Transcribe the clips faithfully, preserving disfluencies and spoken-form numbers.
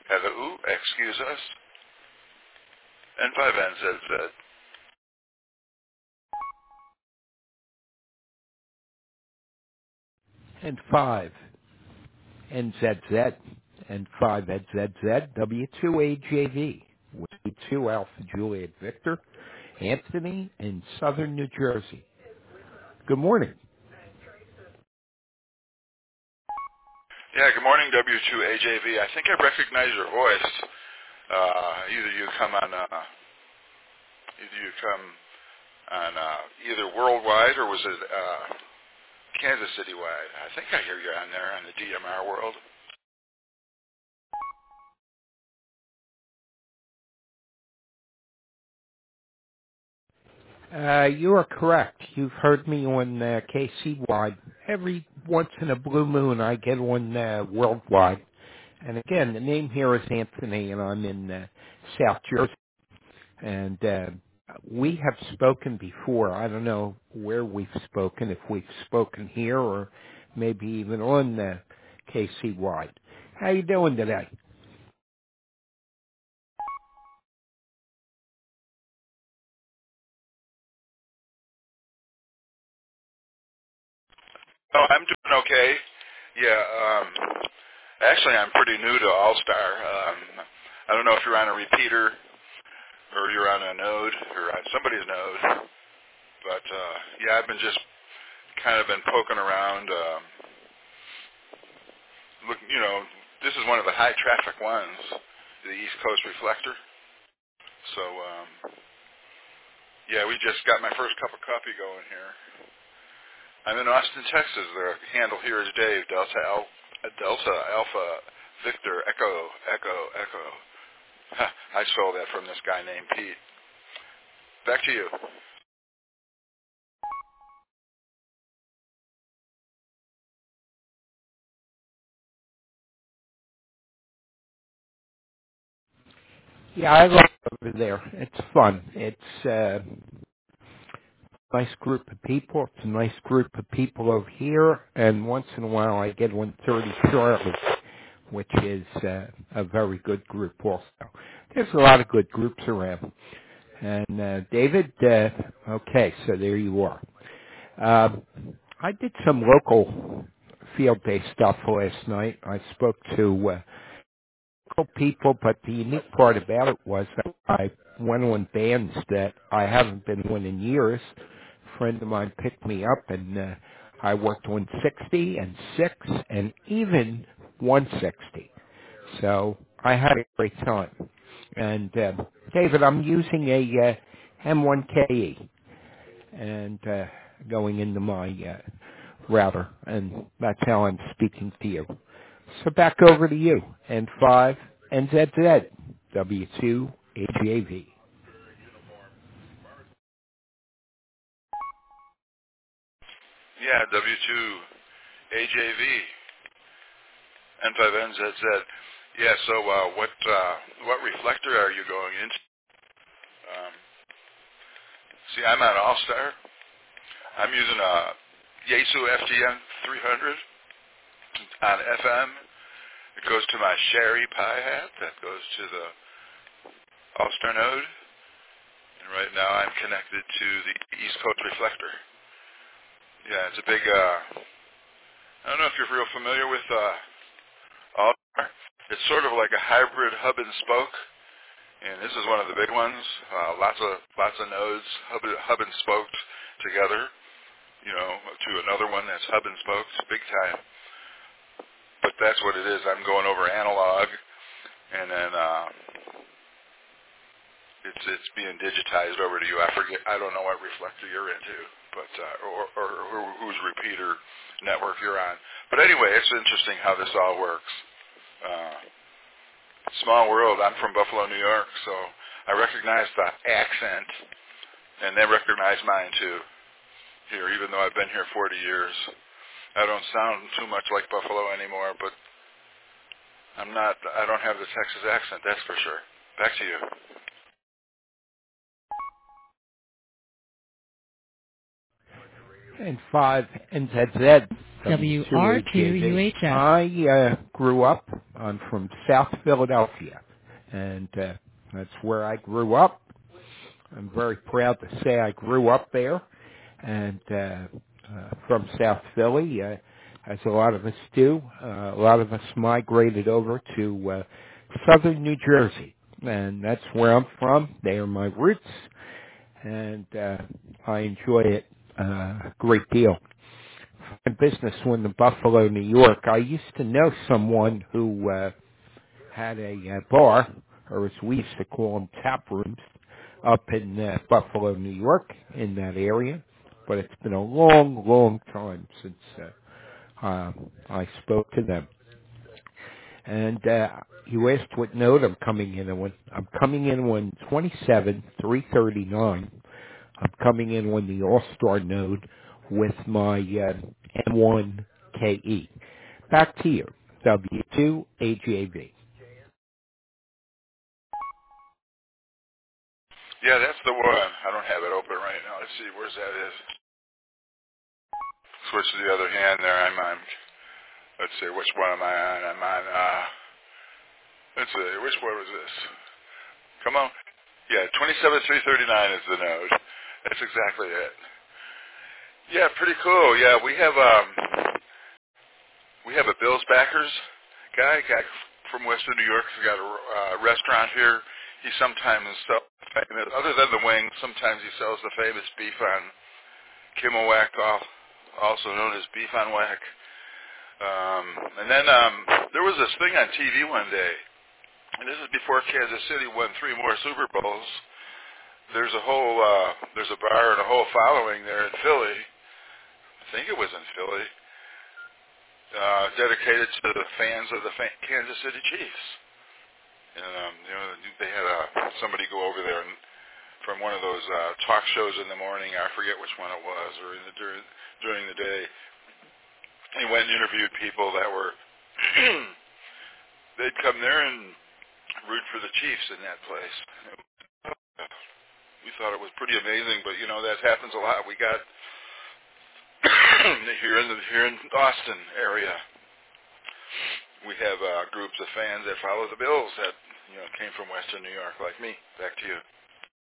Have a ooh, excuse us, and five N Z Z. and five N Z Z, and five N Z Z, W two A J V, W two Alpha Juliet Victor, Anthony in Southern New Jersey. Good morning. Yeah, good morning, W two A J V. I think I recognize your voice. Uh, either you come on, uh, either you come on uh, either worldwide or was it uh, Kansas City wide? I think I hear you on there on the D M R world. Uh, you are correct. You've heard me on uh, K C Y. Every once in a blue moon, I get on uh, worldwide. And again, the name here is Anthony, and I'm in uh, South Jersey. And uh, we have spoken before. I don't know where we've spoken, if we've spoken here or maybe even on uh, K C Y. How you doing today? Oh, I'm doing okay. Yeah, um, actually, I'm pretty new to All Star. Um, I don't know if you're on a repeater or you're on a node or on somebody's node, but uh, yeah, I've been just kind of been poking around. Um, look, you know, this is one of the high traffic ones, the East Coast Reflector. So, um, yeah, we just got my first cup of coffee going here. I'm in Austin, Texas. The handle here is Dave, Delta, Al- Delta Alpha Victor Echo Echo Echo. I stole that from this guy named Pete. Back to you. Yeah, I love it over there. It's fun. It's uh, a nice group of people. It's a nice group of people over here. And once in a while, I get one thirty Charlie, which is uh, a very good group also. There's a lot of good groups around. And uh, David, uh, okay, so there you are. Um, I did some local field-based stuff last night. I spoke to uh, local people, but the unique part about it was that I went on bands that I haven't been on in years. A friend of mine picked me up, and uh, I worked on sixty and six and even one sixty. So I had a great time. And uh, David, I'm using a uh, M one K E and uh, going into my uh, router, and that's how I'm speaking to you. So back over to you. N five N Z Z W two A J V. Yeah, W two A J V N five N Z Z. Yeah. So, uh, what uh, what reflector are you going into? Um, see, I'm on All Star. I'm using a Yaesu F T M three hundred on F M. It goes to my Sherry Pi hat. That goes to the All Star node. And right now I'm connected to the East Coast Reflector. Yeah, it's a big, uh, I don't know if you're real familiar with uh, All Star. It's sort of like a hybrid hub and spoke. And this is one of the big ones. Uh, lots of lots of nodes, hub, hub and spoked together, you know, to another one that's hub and spoked, big time. But that's what it is. I'm going over analog, and then uh, it's it's being digitized over to you. I forget. I don't know what reflector you're into, but uh, or, or, or whose repeater network you're on. But anyway, it's interesting how this all works. Uh, small world. I'm from Buffalo, New York, so I recognize the accent, and they recognize mine too. Here, even though I've been here forty years, I don't sound too much like Buffalo anymore, but I'm not. I don't have the Texas accent, that's for sure. Back to you. And five N Z Z W two A J V. W R two U H F. I uh, grew up. I'm from South Philadelphia, and uh, that's where I grew up. I'm very proud to say I grew up there, and uh, uh, from South Philly, uh, as a lot of us do. Uh, a lot of us migrated over to uh, southern New Jersey, and that's where I'm from. They are my roots, and uh, I enjoy it uh, a great deal. My business went to Buffalo, New York. I used to know someone who uh, had a uh, bar, or as we used to call them, tap rooms, up in uh, Buffalo, New York, in that area. But it's been a long, long time since uh, uh, I spoke to them. And uh, you asked what note I'm coming in on. I'm coming in on twenty-seven three thirty-nine. I'm coming in on the All-Star node with my uh, M one K E. Back to you, W two A J V. Yeah, that's the one. I don't have it open right now. Let's see, where's that is. Switch to the other hand there. I'm on, let's see, which one am I on? I'm on, uh, let's see, which one was this? Come on. Yeah, twenty-seven three thirty-nine is the node. That's exactly it. Yeah, pretty cool. Yeah, we have, um, we have a Bills backers guy, guy from Western New York. He's got a uh, restaurant here. He sometimes sells famous, other than the wings, sometimes he sells the famous beef on Kimmelwack, also known as beef on whack. Um, and then um, there was this thing on T V one day, and this is before Kansas City won three more Super Bowls. There's a whole, uh, there's a bar and a whole following there in Philly. I think it was in Philly, uh, dedicated to the fans of the fa- Kansas City Chiefs. And um, you know, they had uh, somebody go over there and, from one of those uh, talk shows in the morning. I forget which one it was, or in the, during during the day. He went and interviewed people that were. They'd come there and root for the Chiefs in that place. We thought it was pretty amazing, but you know that happens a lot. We got here in the here in Austin area. We have uh, groups of fans that follow the Bills that you know came from Western New York, like me. Back to you.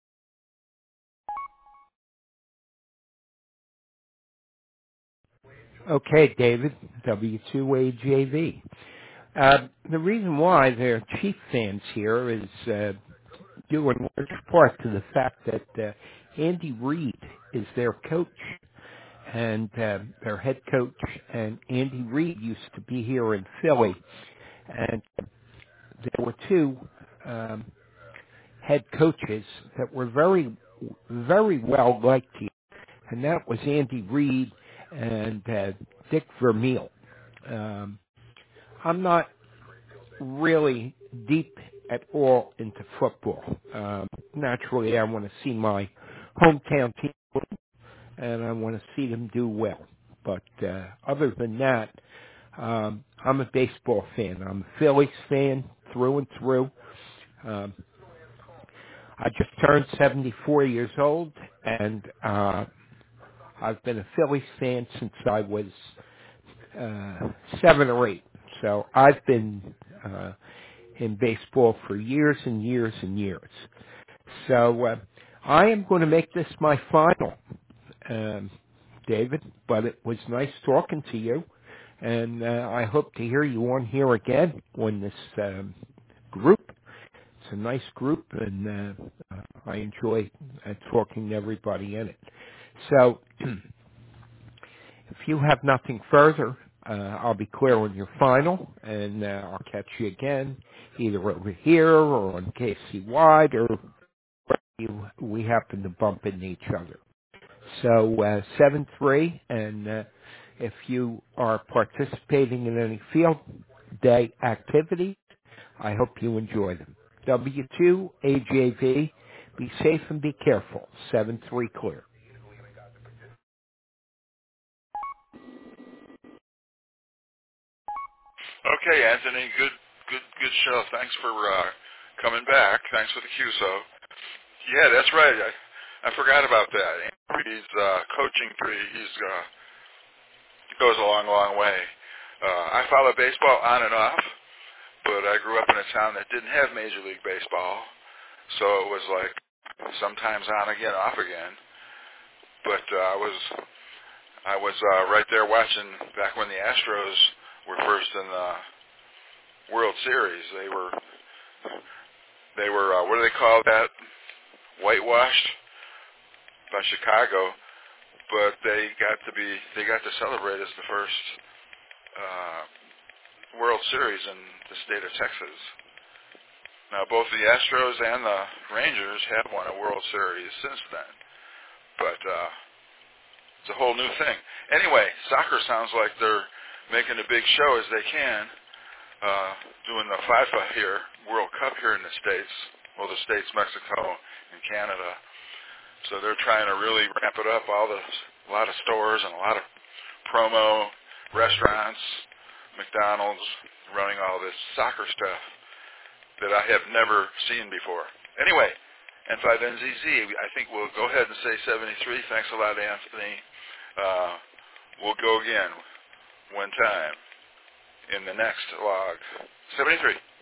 Okay, David, W two A J V. Uh, the reason why they're Chief fans here is uh, due in large part to the fact that uh, Andy Reid is their coach, and uh, their head coach, and Andy Reid used to be here in Philly, and there were two um, head coaches that were very, very well liked here, and that was Andy Reid and uh, Dick Vermeil. Um, I'm not really deep at all into football. Um, naturally, I want to see my hometown team win, and I want to see them do well. But uh, other than that, um, I'm a baseball fan. I'm a Phillies fan through and through. Um, I just turned seventy-four years old, and uh, I've been a Phillies fan since I was uh, seven or eight. So I've been uh, in baseball for years and years and years. So uh, I am going to make this my final, um, David, but it was nice talking to you, and uh, I hope to hear you on here again on this um, group. It's a nice group, and uh, uh, I enjoy uh, talking to everybody in it. So if you have nothing further, uh, I'll be clear on your final, and uh, I'll catch you again, either over here or on K C Wide, or where you, we happen to bump into each other. So uh, seven three, and uh, if you are participating in any field day activities, I hope you enjoy them. W two A J V, be safe and be careful. seven three clear. Okay, Anthony. Good, good, good show. Thanks for uh, coming back. Thanks for the Q S O. Yeah, that's right. I, I forgot about that. He's uh, coaching tree. He's uh, goes a long, long way. Uh, I follow baseball on and off, but I grew up in a town that didn't have Major League Baseball, so it was like sometimes on again, off again. But uh, I was I was uh, right there watching back when the Astros were first in the World Series. They were they were uh, what do they call that? Whitewashed by Chicago, but they got to be they got to celebrate as the first uh, World Series in the state of Texas. Now both the Astros and the Rangers have won a World Series since then, but uh, it's a whole new thing. Anyway, soccer sounds like they're making a big show as they can, uh, doing the FIFA here, World Cup here in the States, well the States, Mexico, and Canada. So they're trying to really ramp it up. All the a lot of stores and a lot of promo restaurants, McDonald's, running all this soccer stuff that I have never seen before. Anyway, N five N Z Z, I think we'll go ahead and say seventy-three. Thanks a lot, Anthony. Uh, we'll go again one time in the next log. seventy-three.